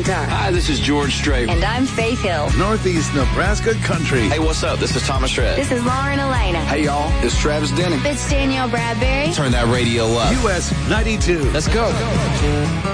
guitar. Hi, this is George Strait. And I'm Faith Hill. Northeast Nebraska Country. Hey, what's up? This is Thomas Shred. This is Lauren Elena. Hey, y'all. It's Travis Denning. It's Danielle Bradbury. Turn that radio up. US 92. Let's go.